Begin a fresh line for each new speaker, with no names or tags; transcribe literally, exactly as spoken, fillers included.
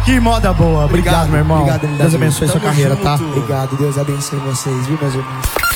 Que moda boa. Obrigado,
Obrigado,
meu irmão.
obrigado, L W.
Deus abençoe sua
Tamo
carreira, tá?
junto. Obrigado, Deus abençoe vocês, viu, meus irmãos?